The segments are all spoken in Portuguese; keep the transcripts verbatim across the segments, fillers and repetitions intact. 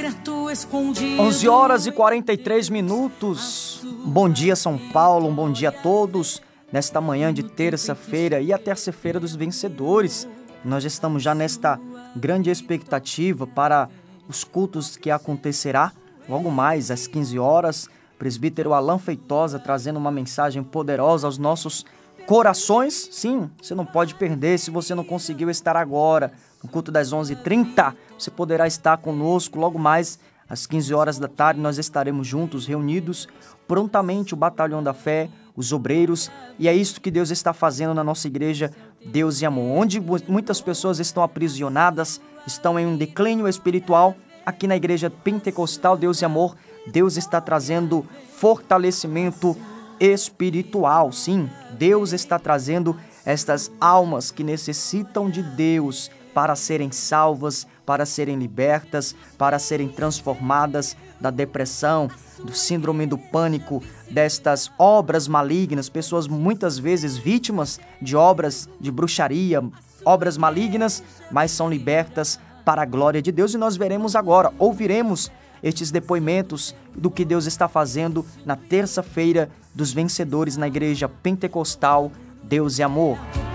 deserto escondido. onze horas e quarenta e três minutos. Bom dia, São Paulo, um bom dia a todos. Nesta manhã de terça-feira e a terça-feira dos vencedores, nós estamos já nesta grande expectativa para os cultos que acontecerá logo mais às quinze horas. Presbítero Alan Feitosa trazendo uma mensagem poderosa aos nossos corações. Sim, você não pode perder. Se você não conseguiu estar agora no culto das onze e trinta, você poderá estar conosco logo mais às quinze horas da tarde. Nós estaremos juntos, reunidos, prontamente o Batalhão da Fé, os obreiros, e é isso que Deus está fazendo na nossa igreja Deus e Amor, onde muitas pessoas estão aprisionadas, estão em um declínio espiritual. Aqui na igreja pentecostal Deus e Amor, Deus está trazendo fortalecimento espiritual. Sim, Deus está trazendo estas almas que necessitam de Deus para serem salvas, para serem libertas, para serem transformadas da depressão, do síndrome do pânico, destas obras malignas, pessoas muitas vezes vítimas de obras de bruxaria, obras malignas, mas são libertas para a glória de Deus. E nós veremos agora, ouviremos estes depoimentos do que Deus está fazendo na terça-feira dos vencedores na igreja pentecostal Deus e Amor.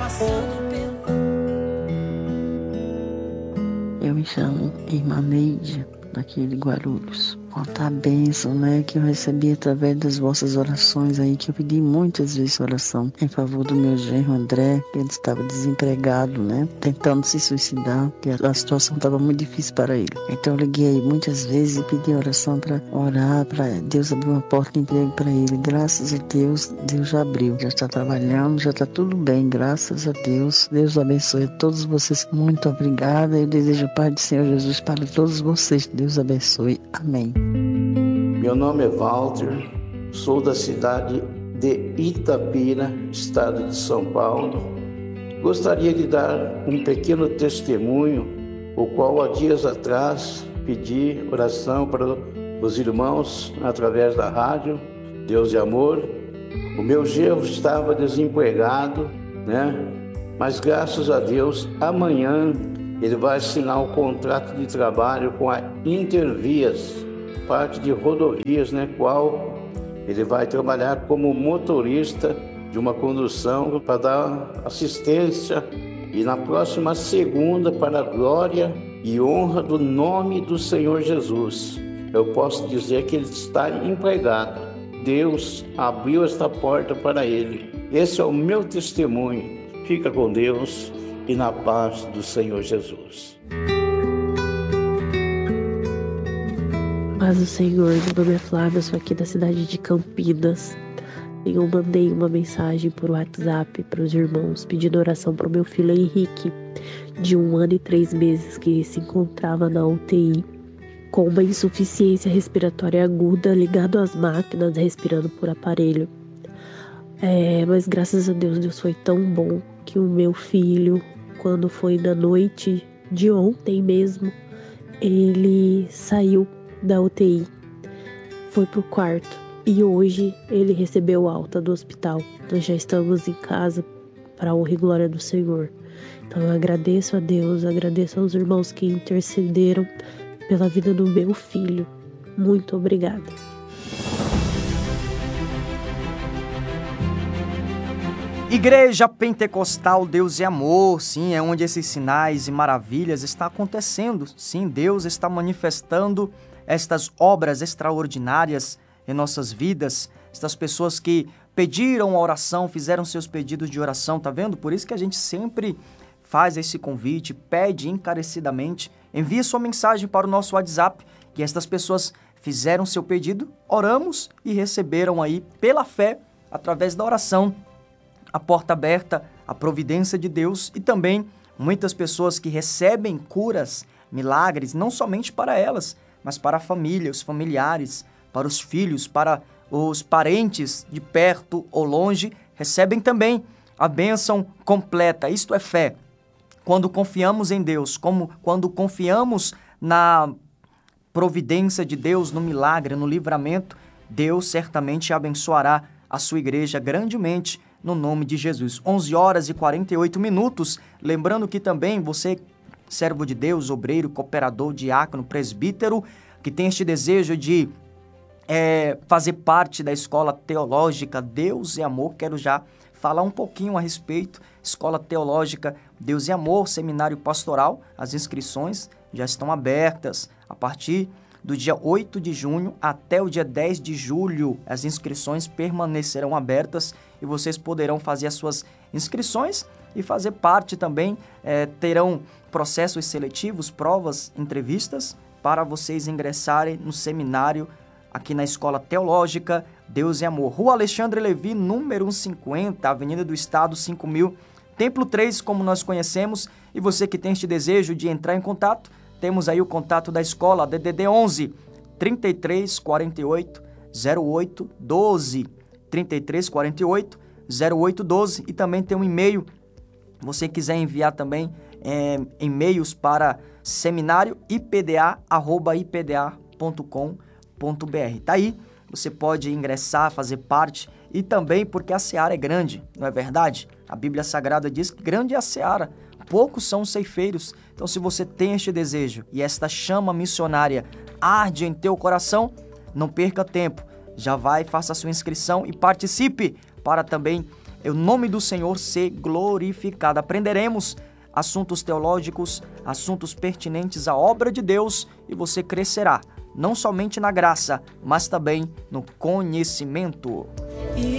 Eu me chamo Irmã Neide, daqui de Guarulhos. Conta a bênção, né, que eu recebi através das vossas orações aí, que eu pedi muitas vezes oração em favor do meu genro André, que ele estava desempregado, né, tentando se suicidar, que a situação estava muito difícil para ele. Então eu liguei aí muitas vezes e pedi oração para orar, para Deus abrir uma porta de emprego para ele. Graças a Deus, Deus já abriu, já está trabalhando, já está tudo bem, graças a Deus. Deus abençoe a todos vocês. Muito obrigada. Eu desejo a paz do Senhor Jesus para todos vocês. Deus abençoe. Amém. Meu nome é Walter, sou da cidade de Itapira, estado de São Paulo. Gostaria de dar um pequeno testemunho, o qual há dias atrás pedi oração para os irmãos através da rádio Deus e Amor. O meu genro estava desempregado, né? Mas graças a Deus, amanhã ele vai assinar um contrato de trabalho com a Intervias, parte de rodovias, né, qual ele vai trabalhar como motorista de uma condução para dar assistência, e na próxima segunda, para a glória e honra do nome do Senhor Jesus, eu posso dizer que ele está empregado. Deus abriu esta porta para ele. Esse é o meu testemunho. Fica com Deus e na paz do Senhor Jesus. Paz do Senhor, meu nome é Flávia, eu sou aqui da cidade de Campinas. Eu mandei uma mensagem por WhatsApp para os irmãos pedindo oração para o meu filho Henrique, de um ano e três meses, que se encontrava na U T I com uma insuficiência respiratória aguda, ligado às máquinas, respirando por aparelho. É, mas graças a Deus, Deus foi tão bom que o meu filho, quando foi na noite de ontem mesmo, ele saiu da U T I, foi pro quarto e hoje ele recebeu alta do hospital. Nós já estamos em casa para a honra e glória do Senhor. Então eu agradeço a Deus, agradeço aos irmãos que intercederam pela vida do meu filho. Muito obrigada. Igreja Pentecostal Deus e Amor, sim, é onde esses sinais e maravilhas estão acontecendo. Sim, Deus está manifestando estas obras extraordinárias em nossas vidas. Estas pessoas que pediram a oração, fizeram seus pedidos de oração, tá vendo? Por isso que a gente sempre faz esse convite, pede encarecidamente, envie sua mensagem para o nosso WhatsApp, que estas pessoas fizeram seu pedido, oramos e receberam aí pela fé, através da oração, a porta aberta, a providência de Deus, e também muitas pessoas que recebem curas, milagres, não somente para elas, mas para a família, os familiares, para os filhos, para os parentes de perto ou longe, recebem também a bênção completa. Isto é fé. Quando confiamos em Deus, como quando confiamos na providência de Deus, no milagre, no livramento, Deus certamente abençoará a sua igreja grandemente, no nome de Jesus. onze horas e quarenta e oito minutos. Lembrando que também você, servo de Deus, obreiro, cooperador, diácono, presbítero, que tem este desejo de é, fazer parte da escola teológica Deus e Amor, quero já falar um pouquinho a respeito. Escola Teológica Deus e Amor, Seminário Pastoral, as inscrições já estão abertas a partir do dia oito de junho até o dia dez de julho. As inscrições permanecerão abertas e vocês poderão fazer as suas inscrições e fazer parte também. É, terão processos seletivos, provas, entrevistas para vocês ingressarem no seminário aqui na Escola Teológica Deus e Amor. Rua Alexandre Levi, número cento e cinquenta, Avenida do Estado, cinco mil, Templo três, como nós conhecemos. E você que tem este desejo de entrar em contato, temos aí o contato da escola, D D D onze, trinta e três, quarenta e oito, zero oito, doze, trinta e três, quarenta e oito, zero oito, doze, e também tem um e-mail, você quiser enviar também é, e-mails para seminário i p d a arroba i p d a ponto com ponto b r. Tá aí, você pode ingressar, fazer parte, e também porque a seara é grande, não é verdade? A Bíblia Sagrada diz que grande é a seara, poucos são os ceifeiros. Então, se você tem este desejo e esta chama missionária arde em teu coração, não perca tempo, já vai, faça a sua inscrição e participe para também o nome do Senhor ser glorificado. Aprenderemos assuntos teológicos, assuntos pertinentes à obra de Deus, e você crescerá, não somente na graça, mas também no conhecimento.